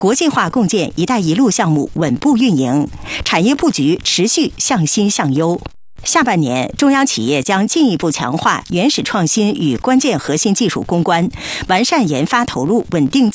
国际化共建“一带一路”项目稳步运营，产业布局持续向新向优。下半年，中央企业将进一步强化原始创新与关键核心技术攻关，完善研发投入稳定